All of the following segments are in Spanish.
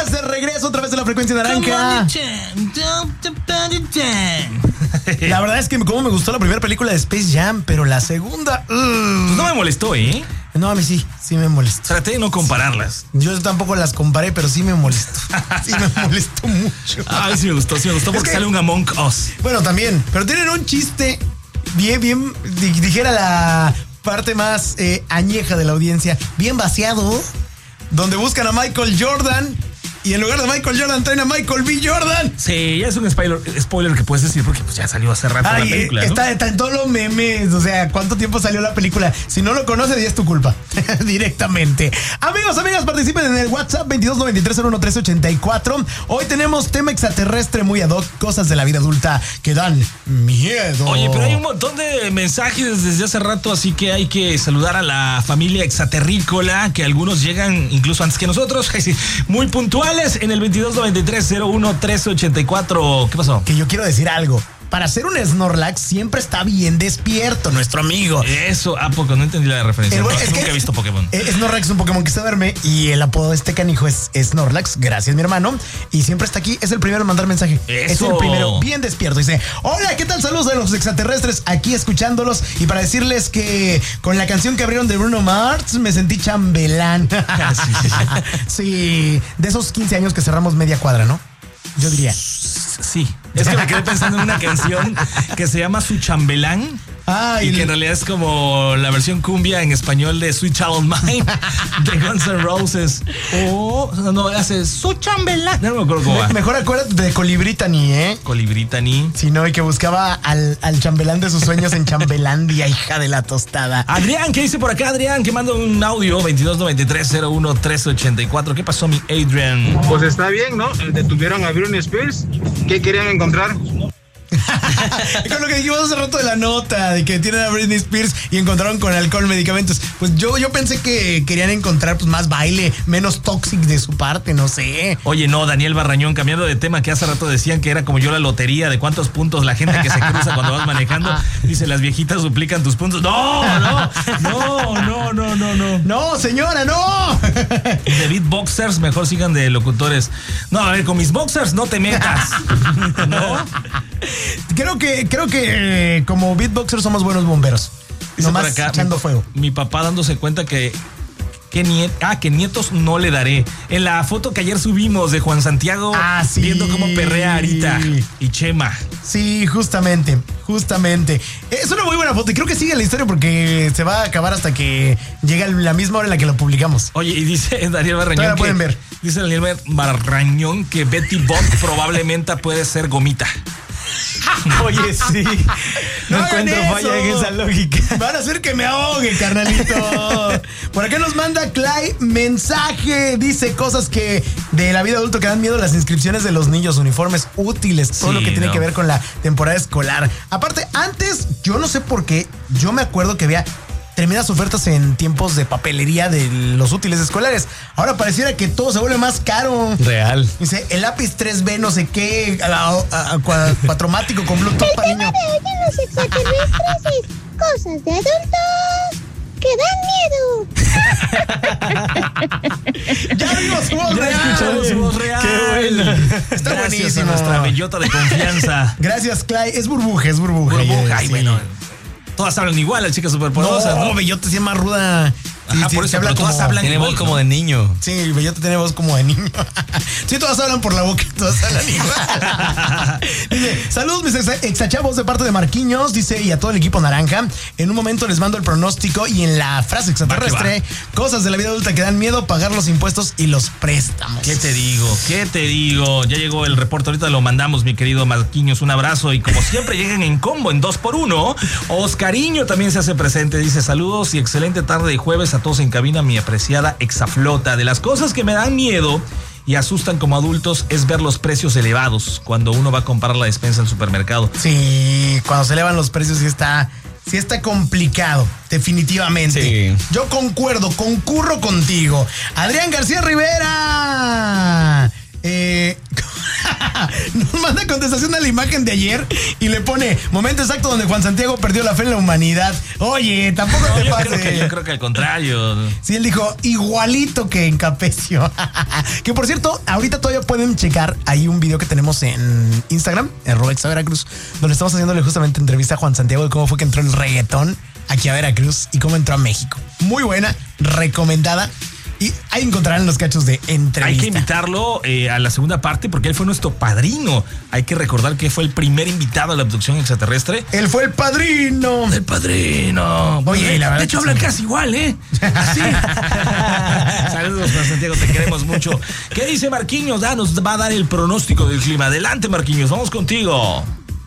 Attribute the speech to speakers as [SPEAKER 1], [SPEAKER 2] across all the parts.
[SPEAKER 1] Estás de regreso otra vez de la frecuencia naranja. La verdad es que como me gustó la primera película de Space Jam, pero la segunda...
[SPEAKER 2] Pues no me molestó, ¿eh?
[SPEAKER 1] No, a mí sí me molestó.
[SPEAKER 2] Traté de no compararlas.
[SPEAKER 1] Yo tampoco las comparé, pero sí me molestó. Sí me molestó mucho.
[SPEAKER 2] Ay, sí me gustó porque sale un Among Us.
[SPEAKER 1] Bueno, también, pero tienen un chiste bien, dijera la parte más añeja de la audiencia, bien vaciado, donde buscan a Michael Jordan y en lugar de Michael Jordan traen a Michael B. Jordan.
[SPEAKER 2] Sí, ya es un spoiler que puedes decir porque pues ya salió hace rato la película, ¿no?
[SPEAKER 1] Está en todos los memes, o sea, ¿cuánto tiempo salió la película? Si no lo conoces, ya es tu culpa. Directamente. Amigos, amigas, participen en el WhatsApp 2293011384. Hoy tenemos tema extraterrestre muy ad hoc, cosas de la vida adulta que dan miedo.
[SPEAKER 2] Oye, pero hay un montón de mensajes desde hace rato, así que hay que saludar a la familia extraterrícola, que algunos llegan incluso antes que nosotros, muy puntuales en el 2293011384. ¿Qué pasó?
[SPEAKER 1] Que yo quiero decir algo. Para hacer un Snorlax siempre está bien despierto, nuestro amigo.
[SPEAKER 2] Eso, ¿a poco? No entendí la referencia. Nunca he visto Pokémon.
[SPEAKER 1] Snorlax es un Pokémon que se duerme y el apodo de este canijo es Snorlax. Gracias, mi hermano. Y siempre está aquí. Es el primero en mandar mensaje.
[SPEAKER 2] Eso.
[SPEAKER 1] Es el primero, bien despierto. Dice, hola, ¿qué tal? Saludos de los extraterrestres aquí escuchándolos. Y para decirles que con la canción que abrieron de Bruno Mars me sentí chambelán. Sí, de esos 15 años que cerramos media cuadra, ¿no? Yo diría.
[SPEAKER 2] Sí. Es que me quedé pensando en una canción que se llama Su Chambelán. Y que en realidad es como la versión cumbia en español de Sweet Child of Mine de Guns N' Roses. No, hace Su Chambelán. No me acuerdo cómo va.
[SPEAKER 1] Mejor acuérdate de Colibritani, ¿eh?
[SPEAKER 2] Colibritani.
[SPEAKER 1] Sí, no, y que buscaba al chambelán de sus sueños en Chambelandia, hija de la tostada.
[SPEAKER 2] Adrián, ¿qué dice por acá? Adrián, que manda un audio 2293011384. ¿Qué pasó, mi Adrian?
[SPEAKER 3] Pues está bien, ¿no? Detuvieron a Britney Spears. ¿Qué querían encontrar?
[SPEAKER 1] Con lo que dijimos hace rato de la nota, de que tienen a Britney Spears y encontraron con alcohol, medicamentos. Pues yo pensé que querían encontrar pues más baile, menos toxic de su parte, no sé.
[SPEAKER 2] Oye, no, Daniel Barrañón, cambiando de tema, que hace rato decían que era como yo la lotería, de cuántos puntos la gente que se cruza cuando vas manejando. Dice, las viejitas duplican tus puntos. No.
[SPEAKER 1] No, señora, no.
[SPEAKER 2] De beatboxers, mejor sigan de locutores. No, a ver, con mis boxers no te metas. ¿No?
[SPEAKER 1] Creo que como beatboxers somos buenos bomberos. Nomás acá, echando fuego.
[SPEAKER 2] Mi papá dándose cuenta que nietos no le daré. En la foto que ayer subimos de Juan Santiago,
[SPEAKER 1] sí,
[SPEAKER 2] viendo cómo perrea Arita y Chema.
[SPEAKER 1] Sí, justamente. Es una muy buena foto y creo que sigue la historia porque se va a acabar hasta que llegue la misma hora en la que lo publicamos.
[SPEAKER 2] Oye, y dice Daniel Barrañón
[SPEAKER 1] pueden ver.
[SPEAKER 2] Dice Daniel Barrañón que Betty Bob probablemente puede ser gomita.
[SPEAKER 1] Oye, sí.
[SPEAKER 2] No encuentro falla en esa lógica.
[SPEAKER 1] Van a hacer que me ahogue, carnalito. Por acá nos manda Clay mensaje. Dice cosas que de la vida adulta que dan miedo: las inscripciones de los niños, uniformes útiles, todo lo que tiene que ver con la temporada escolar. Aparte, antes, yo no sé por qué, yo me acuerdo que había tremendas ofertas en tiempos de papelería de los útiles escolares. Ahora pareciera que todo se vuelve más caro.
[SPEAKER 2] Real.
[SPEAKER 1] Dice, el lápiz 3B no sé qué, cuatromático con Bluetooth para niño.
[SPEAKER 4] El tema de hoy en los extraterrestres es cosas de adultos que dan miedo.
[SPEAKER 1] Ya vimos su voz real.
[SPEAKER 2] Escuchamos su voz real.
[SPEAKER 1] Qué bueno. Está
[SPEAKER 2] Gracias
[SPEAKER 1] buenísimo.
[SPEAKER 2] a nuestra bellota de confianza.
[SPEAKER 1] Gracias, Clay. Es burbuja.
[SPEAKER 2] Ay, bueno. Todas hablan igual, las chicas superpoderosas, ¿no?
[SPEAKER 1] Bellota sí es más ruda.
[SPEAKER 2] Ajá, por eso, pero todas hablan
[SPEAKER 5] tiene
[SPEAKER 2] igual,
[SPEAKER 5] voz como de niño.
[SPEAKER 1] Sí, Bellota tiene voz como de niño. Sí, todas hablan por la boca, todas hablan igual. Dice, saludos mis exachavos de parte de Marquiños, dice, y a todo el equipo naranja. En un momento les mando el pronóstico y en la frase extraterrestre, cosas de la vida adulta que dan miedo: pagar los impuestos y los préstamos.
[SPEAKER 2] ¿Qué te digo? Ya llegó el reporte, ahorita lo mandamos, mi querido Marquiños, un abrazo. Y como siempre llegan en combo, en 2x1. Oscariño también se hace presente, dice, saludos y excelente tarde de jueves a todos en cabina, mi apreciada exaflota. De las cosas que me dan miedo y asustan como adultos es ver los precios elevados cuando uno va a comprar la despensa en el supermercado.
[SPEAKER 1] Sí, cuando se elevan los precios sí está complicado, definitivamente. Sí. Yo concurro contigo. Adrián García Rivera. Nos manda una contestación a la imagen de ayer y le pone momento exacto donde Juan Santiago perdió la fe en la humanidad. Oye, tampoco te pases.
[SPEAKER 2] Yo creo que al contrario.
[SPEAKER 1] Sí, él dijo igualito que en Capecio. Que por cierto, ahorita todavía pueden checar ahí un video que tenemos en Instagram, en Robexa Veracruz, donde estamos haciéndole justamente entrevista a Juan Santiago de cómo fue que entró el reggaetón aquí a Veracruz y cómo entró a México. Muy buena, recomendada. Y ahí encontrarán los cachos de entrevista.
[SPEAKER 2] Hay que invitarlo a la segunda parte porque él fue nuestro padrino. Hay que recordar que fue el primer invitado a la abducción extraterrestre.
[SPEAKER 1] Él fue el padrino.
[SPEAKER 2] El padrino.
[SPEAKER 1] Oye, la verdad.
[SPEAKER 2] De hecho, hablan casi igual, ¿eh? Así. Saludos, Juan Santiago, te queremos mucho. ¿Qué dice Marquinhos? Nos va a dar el pronóstico del clima. Adelante, Marquinhos, vamos contigo.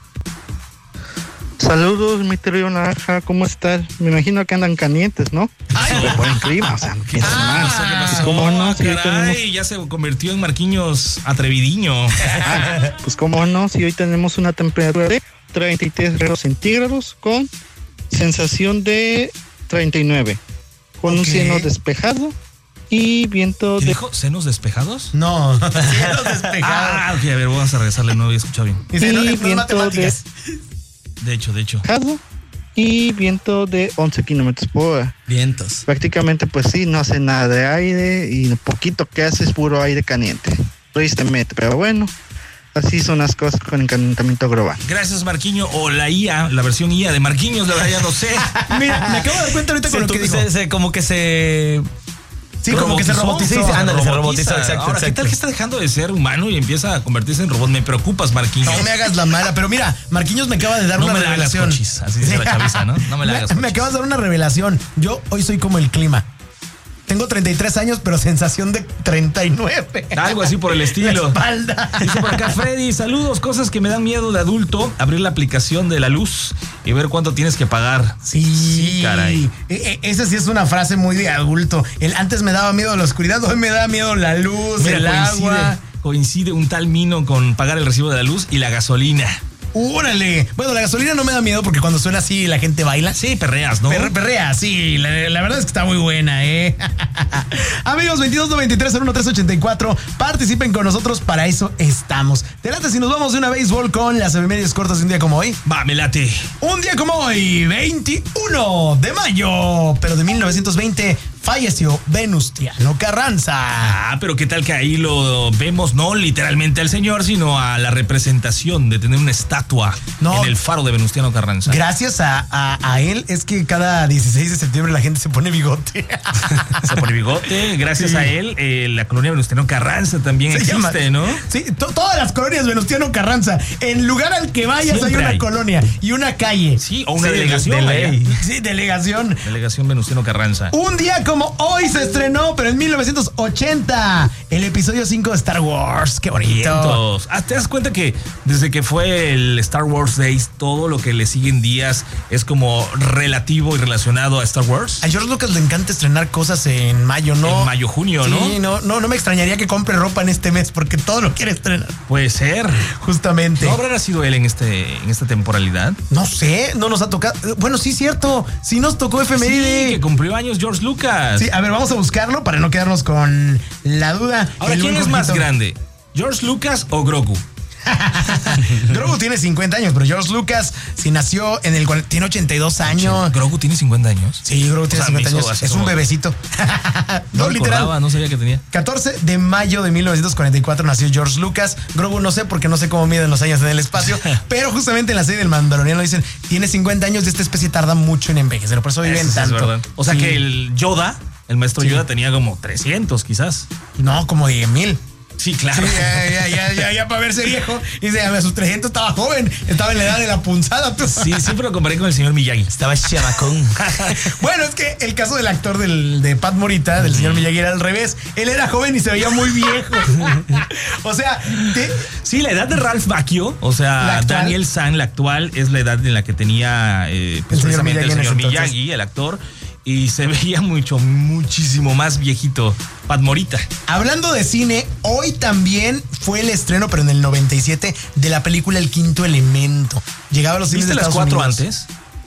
[SPEAKER 5] Saludos, mi querido Naranja, ¿cómo estás? Me imagino que andan calientes, ¿no?
[SPEAKER 1] Ay,
[SPEAKER 5] buen clima, o sea, no pienso mal.
[SPEAKER 2] ¿Qué pasó?
[SPEAKER 5] ¿Cómo no? Si hoy
[SPEAKER 2] Caray, ya se convirtió en Marquinhos atrevidiño.
[SPEAKER 5] pues cómo no, si hoy tenemos una temperatura de 33 grados centígrados con sensación de 39, con un cielo despejado y viento
[SPEAKER 2] ¿Qué
[SPEAKER 5] de...
[SPEAKER 2] dijo? ¿Senos despejados?
[SPEAKER 1] no, cielos despejados.
[SPEAKER 2] Ok, a ver, vamos a regresarle, no había escuchado bien.
[SPEAKER 1] Dice, no, en
[SPEAKER 5] viento
[SPEAKER 1] matemáticas.
[SPEAKER 2] De hecho.
[SPEAKER 5] despejado y viento de 11 kilómetros por hora.
[SPEAKER 1] Vientos.
[SPEAKER 5] Prácticamente, pues sí, no hace nada de aire y lo poquito que hace es puro aire caliente. Tristemente, pero bueno, así son las cosas con el calentamiento global.
[SPEAKER 2] Gracias, Marquinhos. O la IA, la versión IA de Marquinhos, la verdad ya no sé.
[SPEAKER 1] Mira, me acabo de dar cuenta ahorita con lo que dijo.
[SPEAKER 6] Como que se...
[SPEAKER 1] Sí, como que se robotizó.
[SPEAKER 6] Sí, ándale, se robotizó, exacto.
[SPEAKER 2] Ahora, ¿qué tal que está dejando de ser humano y empieza a convertirse en robot? Me preocupas, Marquinhos.
[SPEAKER 1] No me hagas la mala, pero mira, Marquinhos me acaba de dar
[SPEAKER 2] No
[SPEAKER 1] una
[SPEAKER 2] me la hagas
[SPEAKER 1] revelación.
[SPEAKER 2] cochis, así dice la chaviza, ¿no? No me la hagas cochis.
[SPEAKER 1] Me acabas de dar una revelación. Yo hoy soy como el clima. Tengo 33 años, pero sensación de 39.
[SPEAKER 2] Algo así por el estilo.
[SPEAKER 1] La espalda.
[SPEAKER 2] Dice por acá Freddy, saludos, cosas que me dan miedo de adulto, abrir la aplicación de la luz y ver cuánto tienes que pagar.
[SPEAKER 1] Sí,
[SPEAKER 2] caray.
[SPEAKER 1] Esa sí es una frase muy de adulto. El antes me daba miedo la oscuridad, hoy me da miedo la luz,
[SPEAKER 2] Mira,
[SPEAKER 1] el agua.
[SPEAKER 2] coincide un tal Mino con pagar el recibo de la luz y la gasolina.
[SPEAKER 1] ¡Órale! Bueno, la gasolina no me da miedo porque cuando suena así la gente baila.
[SPEAKER 2] Sí, perreas, ¿no?
[SPEAKER 1] Perrea, sí. La verdad es que está muy buena, ¿eh? Amigos, 2293-01384, participen con nosotros, para eso estamos. Te late si nos vamos de una béisbol con las efemérides cortas de un día como hoy.
[SPEAKER 2] Va, me late.
[SPEAKER 1] Un día como hoy, 21 de mayo, pero de 1920, falleció Venustiano Carranza.
[SPEAKER 2] Ah, pero qué tal que ahí lo vemos, no literalmente al señor, sino a la representación de tener una estatua en el faro de Venustiano Carranza.
[SPEAKER 1] Gracias a él es que cada 16 de septiembre la gente se pone bigote.
[SPEAKER 2] Se pone bigote, gracias a él, la colonia Venustiano Carranza también existe, ¿no?
[SPEAKER 1] Sí, todas las colonias Venustiano Carranza. En lugar al que vayas
[SPEAKER 2] Siempre
[SPEAKER 1] hay una colonia y una calle.
[SPEAKER 2] Sí, o una delegación.
[SPEAKER 1] Sí, delegación.
[SPEAKER 2] Delegación Venustiano Carranza.
[SPEAKER 1] Un día como hoy se estrenó, pero en 1980, el episodio 5 de Star Wars. Qué bonito.
[SPEAKER 2] ¿Te das cuenta que desde que fue el Star Wars Days, todo lo que le siguen días es como relativo y relacionado a Star Wars?
[SPEAKER 1] A George Lucas le encanta estrenar cosas en mayo, ¿no?
[SPEAKER 2] En mayo, junio, ¿no?
[SPEAKER 1] Sí, no me extrañaría que compre ropa en este mes porque todo lo quiere estrenar.
[SPEAKER 2] Puede ser.
[SPEAKER 1] Justamente.
[SPEAKER 2] ¿No habrá sido él en esta temporalidad?
[SPEAKER 1] No sé, no nos ha tocado. Bueno, sí, cierto. Sí nos tocó efeméride.
[SPEAKER 2] Sí, que cumplió años George Lucas.
[SPEAKER 1] Sí, a ver, vamos a buscarlo para no quedarnos con la duda.
[SPEAKER 2] Ahora, ¿quién es más grande? ¿George Lucas o Grogu?
[SPEAKER 1] Grogu tiene 50 años, pero George Lucas, si nació en el... tiene 82 años.
[SPEAKER 2] ¿Grogu tiene 50 años?
[SPEAKER 1] Sí, Grogu tiene 50 años. Es un bebecito.
[SPEAKER 2] No literal. No sabía que tenía.
[SPEAKER 1] 14 de mayo de 1944 nació George Lucas. Grogu no sé porque no sé cómo miden los años en el espacio, pero justamente en la serie del Mandaloriano dicen, tiene 50 años y esta especie tarda mucho en envejecer, por eso viven tanto. Es verdad.
[SPEAKER 2] O sea que el Yoda, el maestro Yoda tenía como 300 quizás.
[SPEAKER 1] No, como 10,000.
[SPEAKER 2] Sí, claro.
[SPEAKER 1] Sí, ya para verse viejo. Y dice, a sus 300 estaba joven, estaba en la edad de la punzada. Tú.
[SPEAKER 2] Sí, siempre lo comparé con el señor Miyagi.
[SPEAKER 6] Estaba chamacón.
[SPEAKER 1] Bueno, es que el caso del actor de Pat Morita, del señor Miyagi, era al revés. Él era joven y se veía muy viejo. O sea,
[SPEAKER 2] sí, la edad de Ralph Macchio, o sea, Daniel San, la actual, es la edad en la que tenía precisamente el señor Miyagi, el actor. Y se veía muchísimo más viejito Pat Morita.
[SPEAKER 1] Hablando de cine, hoy también fue el estreno, pero en el 97, de la película El Quinto Elemento. Llegaba a los cines de Estados Unidos.
[SPEAKER 2] ¿Viste las 4 antes?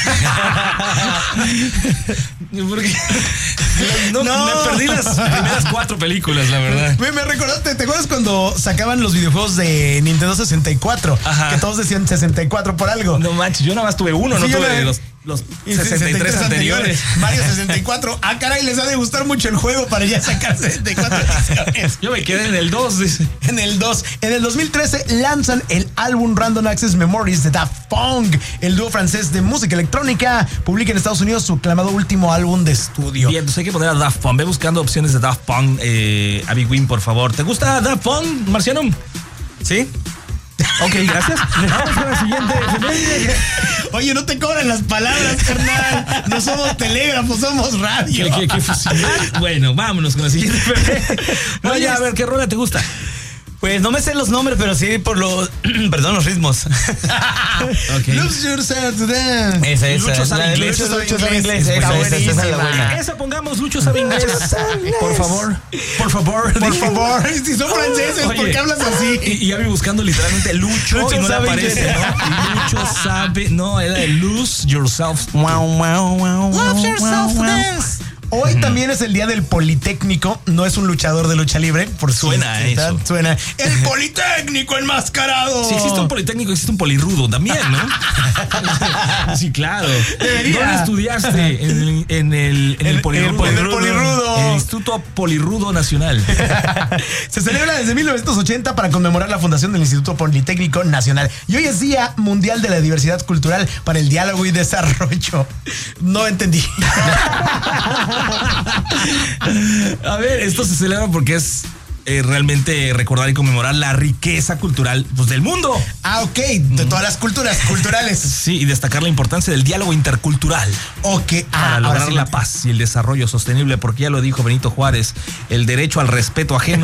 [SPEAKER 2] Porque no, me perdí las primeras 4 películas, la verdad.
[SPEAKER 1] Me recordaste, ¿te acuerdas cuando sacaban los videojuegos de Nintendo 64?
[SPEAKER 2] Ajá.
[SPEAKER 1] Que todos decían 64 por algo.
[SPEAKER 2] No manches, yo nada más tuve uno, sí, no tuve los 63 anteriores.
[SPEAKER 1] Mario 64. Ah, caray, les ha de gustar mucho el juego para ya sacar 64 ediciones.
[SPEAKER 2] Yo me quedé en el 2, dice.
[SPEAKER 1] En el 2. En el 2013 lanzan el álbum Random Access Memories de Daft Punk. El dúo francés de música electrónica publica en Estados Unidos su aclamado último álbum de estudio.
[SPEAKER 2] Bien, entonces hay que poner a Daft Punk. Ve buscando opciones de Daft Punk. Abby Wynn, por favor. ¿Te gusta Daft Punk, Marciano?
[SPEAKER 6] ¿Sí?
[SPEAKER 2] Ok, gracias. Vamos con la siguiente.
[SPEAKER 1] Oye, no te cobran las palabras, carnal. No somos telégrafos, somos radio.
[SPEAKER 2] ¿Qué fusilar? Bueno, vámonos con la siguiente. Oye, a ver, ¿qué rola te gusta?
[SPEAKER 6] Pues no me sé los nombres, pero sí por los perdón, los ritmos.
[SPEAKER 2] Okay.
[SPEAKER 1] Lose yourself to them.
[SPEAKER 6] Esa.
[SPEAKER 2] Lucho sabe inglés.
[SPEAKER 6] Lucho sabe inglés.
[SPEAKER 1] Está
[SPEAKER 6] Esa es la
[SPEAKER 1] buenísima.
[SPEAKER 6] buena.
[SPEAKER 2] Esa pongamos, Lucho sabe inglés. Por favor. Por favor.
[SPEAKER 1] Por favor, si son franceses,
[SPEAKER 2] Oye,
[SPEAKER 1] ¿por qué hablas así?
[SPEAKER 2] Y ya vi buscando literalmente Lucho y no le
[SPEAKER 6] sabe
[SPEAKER 2] aparece,
[SPEAKER 6] inglés.
[SPEAKER 2] ¿no? Y Lucho sabe. No, era de Lose Yourself.
[SPEAKER 1] Love yourself to dance. Hoy también es el día del Politécnico. No es un luchador de lucha libre. Por
[SPEAKER 2] Suena
[SPEAKER 1] si
[SPEAKER 2] eso.
[SPEAKER 1] Suena. El Politécnico enmascarado.
[SPEAKER 2] Si existe un Politécnico, existe un Polirrudo también, ¿no? Sí, claro.
[SPEAKER 1] Debería.
[SPEAKER 2] ¿Dónde estudiaste? En el Polirrudo.
[SPEAKER 1] En el Polirrudo.
[SPEAKER 2] En el Instituto Polirrudo Nacional.
[SPEAKER 1] Se celebra desde 1980 para conmemorar la fundación del Instituto Politécnico Nacional. Y hoy es Día Mundial de la Diversidad Cultural para el Diálogo y Desarrollo. No entendí.
[SPEAKER 2] A ver, esto se celebra porque es realmente recordar y conmemorar la riqueza cultural, pues, del mundo.
[SPEAKER 1] Ah, ok. De todas las culturas culturales.
[SPEAKER 2] Sí, y destacar la importancia del diálogo intercultural.
[SPEAKER 1] Ok.
[SPEAKER 2] Para lograr la paz y el desarrollo sostenible, porque ya lo dijo Benito Juárez, el derecho al respeto ajeno.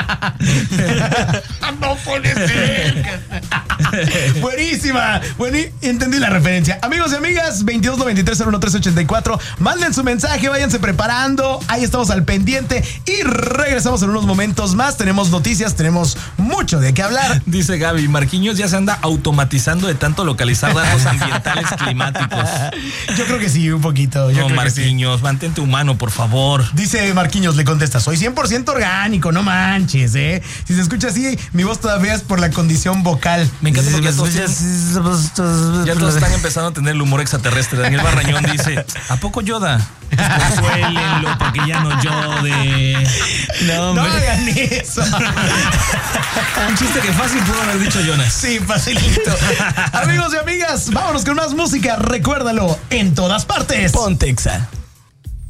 [SPEAKER 1] No puede ser. Buenísima. Bueno, entendí la referencia. Amigos y amigas, 2293-01384. Manden su mensaje, váyanse preparando. Ahí estamos al pendiente y regresamos en unos momentos más. Tenemos noticias, tenemos mucho de qué hablar.
[SPEAKER 2] Dice Gaby, Marquinhos ya se anda automatizando de tanto localizar datos ambientales climáticos.
[SPEAKER 1] Yo creo que sí, un poquito. Yo
[SPEAKER 2] No,
[SPEAKER 1] creo que sí.
[SPEAKER 2] Marquinhos, mantente humano, por favor.
[SPEAKER 1] Dice Marquinhos, le contesta, soy 100% orgánico, no manches, ¿eh? Si se escucha así, mi voz todavía es por la condión vocal.
[SPEAKER 2] Me encanta porque ya todos están empezando a tener el humor extraterrestre. Daniel Barrañón dice, ¿a poco Yoda? Pues consuélenlo para que ya no llode.
[SPEAKER 1] No hagan eso.
[SPEAKER 2] Un chiste que fácil pudo haber dicho Jonas.
[SPEAKER 1] Sí, facilito. Amigos y amigas, vámonos con más música. Recuérdalo, en todas partes.
[SPEAKER 6] Pontexa.